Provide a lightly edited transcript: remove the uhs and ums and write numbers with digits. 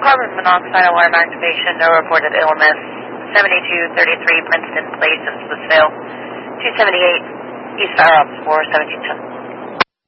carbon monoxide alarm activation, no reported illness. 7233 Princeton Place in Smithville. 278 East Fire Ops 4, 1710.